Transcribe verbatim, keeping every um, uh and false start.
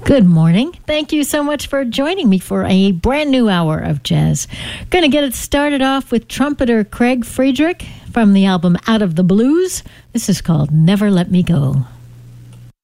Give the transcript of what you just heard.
Good morning. Thank you so much for joining me for a brand new hour of jazz. Going to get it started off with trumpeter Craig Friedrich from the album Out of the Blues. This is called Never Let Me Go.